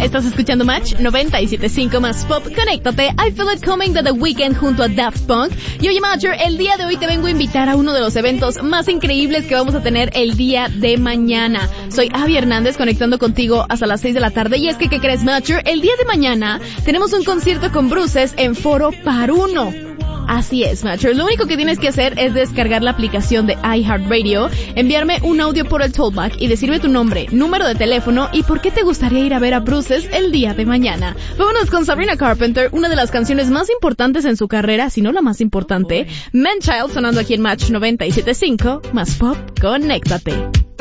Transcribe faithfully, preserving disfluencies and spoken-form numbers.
Estás escuchando Match noventa y siete punto cinco más Pop. Conéctate. I Feel It Coming de The Weeknd junto a Daft Punk. Y oye, Matcher, el día de hoy te vengo a invitar a uno de los eventos más increíbles que vamos a tener el día de mañana. Soy Abby Hernández conectando contigo hasta las seis de la tarde. Y es que, ¿qué crees, Matcher? El día de mañana tenemos un concierto con Bruces en Foro Paruno. Así es, Matcher. Lo único que tienes que hacer es descargar la aplicación de iHeartRadio, enviarme un audio por el Tollback y decirme tu nombre, número de teléfono y por qué te gustaría ir a ver a Bruces el día de mañana. Vámonos con Sabrina Carpenter, una de las canciones más importantes en su carrera, si no la más importante, Man Child, sonando aquí en Match noventa y siete punto cinco, más Pop, conéctate.